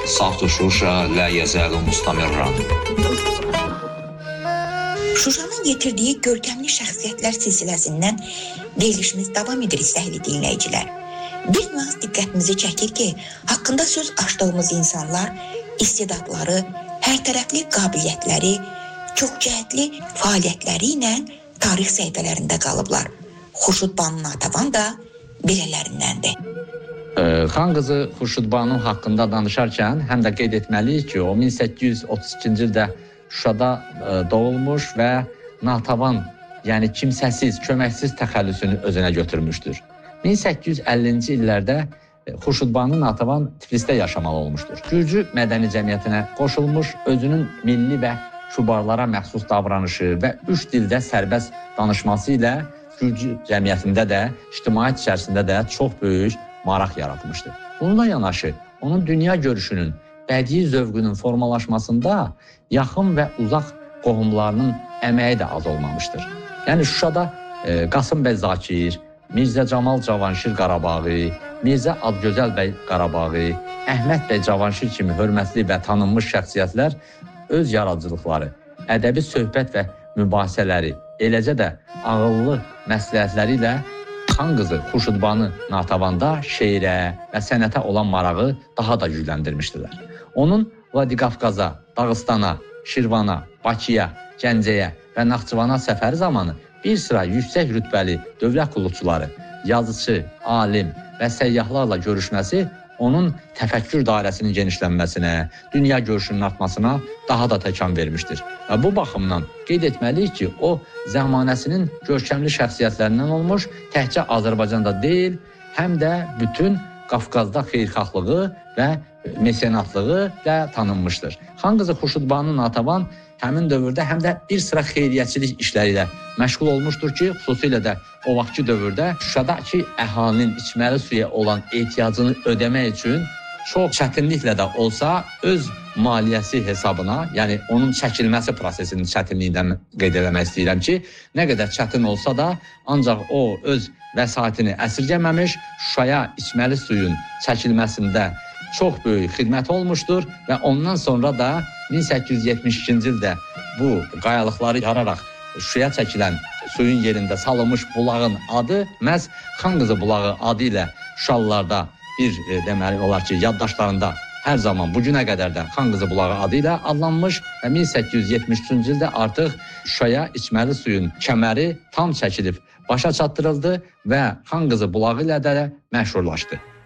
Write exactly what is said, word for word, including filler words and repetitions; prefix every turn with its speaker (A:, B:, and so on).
A: صفت Şuşa لا يزال مستمرا.
B: Şuşanın yetirdiyi görkəmli şəxsiyyətlər silsiləsindən verilişimiz davam edir istəkli dinləyicilər. Bir nüans diqqətimizi çəkir ki, haqqında söz açdığımız insanlar istedadları, hərtərəfli qabiliyyətləri, çoxcəhətli fəaliyyətləri ilə tarix səhifələrində qalıblar. Xurşud Banu Natəvan da belələrindəndir.
C: Xan qızı Xurşud Banu haqqında danışarkən həm də qeyd etməliyik ki, o min səkkiz yüz otuz ikinci ildə Şuşada doğulmuş və Natəvan, yəni kimsəsiz, köməksiz təxəllüsünü özünə götürmüşdür. min səkkiz yüz əllinci illərdə Xurşud Banu Natəvan Tiflisdə yaşamalı olmuşdur. Gürcü mədəni cəmiyyətinə qoşulmuş, özünün milli və kübarlara məxsus davranışı və üç dildə sərbəst danışması ilə Gürcü cəmiyyətində də, ictimaiyyət içərisində də çox böyük maraq yaratmışdır. Bununla yanaşı, onun dünya görüşünün, bədii zövqünün formalaşmasında yaxın və uzaq qohumlarının əməyi də az olmamışdır. Yəni Şuşada e, Qasım bəy Zakir, Mirzə Camal Cavanşir Qarabağı, Mirzə Adgözəl bəy Qarabağı, Əhməd bəy Cavanşir kimi hörmətli və tanınmış şəxsiyyətlər öz yaradıcılıqları, ədəbi söhbət və mübahisələri, eləcə də ağıllı məsləhətləri ilə Xan qızı Xurşud Banu Natəvanda şeirə və sənətə olan marağı daha da gücləndirmişdilər. Onun Vladikavkaza, Dağıstana, Şirvana, Bakıya, Gəncəyə və Naxçıvana səfəri zamanı bir sıra yüksək rütbəli dövlət qulluqçuları, yazıcı, alim və səyyahlarla görüşməsi onun təfəkkür dairəsinin genişlənməsinə, dünya görüşünün artmasına daha da təkan vermişdir. Və bu baxımdan qeyd etməliyik ki, o zəmanəsinin görkəmli şəxsiyyətlərindən olmuş, təkcə Azərbaycanda deyil, həm də bütün Qafqazda xeyirxahlığı və mesenatlığı ilə tanınmışdır. Xan qızı Xurşud Banu Natəvan həmin dövrdə həm də bir sıra xeyriyyətçilik işləri ilə məşğul olmuşdur ki, xüsusilə də o vaxtki dövrdə Şuşadakı əhalinin içməli suya olan ehtiyacını ödəmək üçün çox çətinliklə də olsa öz maliyyəsi hesabına, yəni onun çəkilməsi prosesinin çətinliyindən qeyd eləmək istəyirəm ki, nə qədər çətin olsa da, ancaq o öz vəsaitini əsirgəməmiş, Şuşaya içməli suyun çəkilməsində çox böyük xidmət olmuşdur və ondan sonra da min səkkiz yüz yetmiş ikinci ildə bu qayalıqları yararaq Şuşaya çəkilən suyun yerində salınmış bulağın adı məhz Xan qızı bulağı adı ilə Şuşalılarda bir e, deməli olar ki, yaddaşlarında hər zaman bugünə qədər də Xan qızı bulağı adı ilə adlanmış və min səkkiz yüz yetmiş üçüncü ildə artıq Şuşaya içməli suyun kəməri tam çəkilib başa çatdırıldı və Xan qızı bulağı ilə də məşhurlaşdı.